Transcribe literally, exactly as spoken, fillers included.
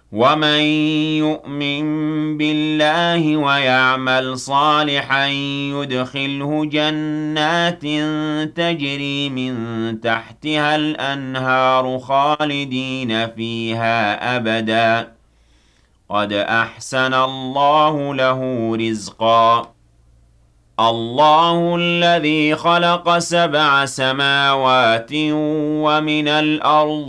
ومن يؤمن بالله ويعمل صالحا يدخله جنات تجري من تحتها الأنهار خالدين فيها أبدا قد أحسن الله له رزقا الله الذي خلق سبع سماوات ومن الأرض